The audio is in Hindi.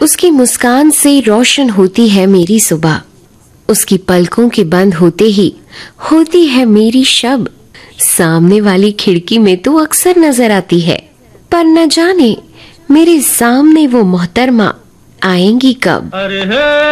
उसकी मुस्कान से रोशन होती है मेरी सुबह, उसकी पलकों के बंद होते ही होती है मेरी शब। सामने वाली खिड़की में तो अक्सर नजर आती है, पर न जाने मेरे सामने वो मोहतरमा आएंगी कब।